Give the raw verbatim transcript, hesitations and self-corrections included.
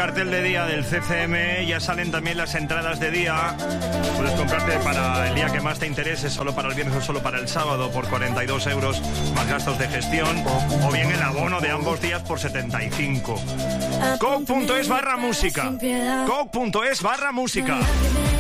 cartel de día del C C M, ya salen también las entradas de día. Puedes comprarte para el día que más te interese, solo para el viernes o solo para el sábado, por cuarenta y dos euros, más gastos de gestión, o bien el abono de ambos días por setenta y cinco. coke punto es barra música. coke punto es barra música.